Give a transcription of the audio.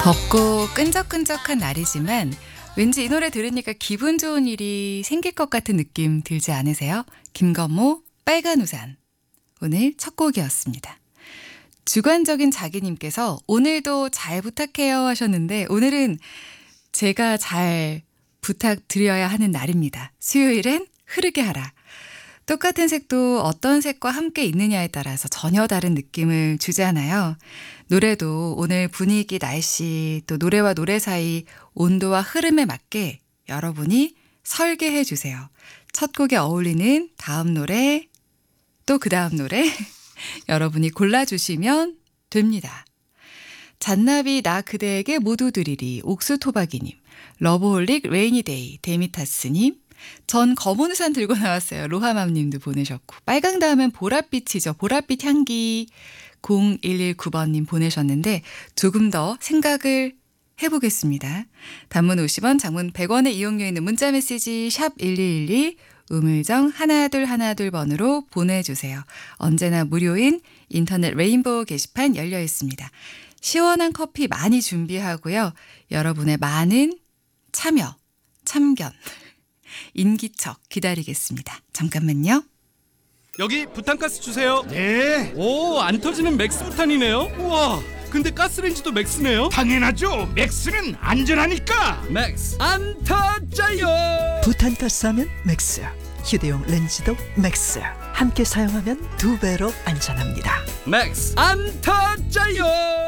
덥고 끈적끈적한 날이지만 왠지 이 노래 들으니까 기분 좋은 일이 생길 것 같은 느낌 들지 않으세요? 김건모 빨간 우산. 오늘 첫 곡이었습니다. 주관적인 자기님께서 오늘도 잘 부탁해요 하셨는데 오늘은 제가 잘 부탁드려야 하는 날입니다. 수요일엔 흐르게 하라. 똑같은 색도 어떤 색과 함께 있느냐에 따라서 전혀 다른 느낌을 주잖아요. 노래도 오늘 분위기, 날씨, 또 노래와 노래 사이 온도와 흐름에 맞게 여러분이 설계해 주세요. 첫 곡에 어울리는 다음 노래, 또 그 다음 노래 여러분이 골라주시면 됩니다. 잔나비 나 그대에게 모두 드리리 옥수토박이님, 러브홀릭 레이니데이 데미타스님, 전 검은 우산 들고 나왔어요. 로하맘님도 보내셨고, 빨강 다음엔 보랏빛이죠. 보랏빛 향기 0119번님 보내셨는데 조금 더 생각을 해보겠습니다. 단문 50원, 장문 100원의 이용료 있는 문자메시지 샵 1212 우물정 1212번으로 보내주세요. 언제나 무료인 인터넷 레인보우 게시판 열려 있습니다. 시원한 커피 많이 준비하고요. 여러분의 많은 참여, 참견, 인기척 기다리겠습니다. 잠깐만요. 여기 부탄가스 주세요. 네, 오, 안 터지는 맥스 부탄이네요. 우와, 근데 가스레인지도 맥스네요. 당연하죠. 맥스는 안전하니까. 맥스 안 터져요. 부탄가스 하면 맥스, 휴대용 렌즈도 맥스. 함께 사용하면 2배로 안전합니다. 맥스 안 터져요.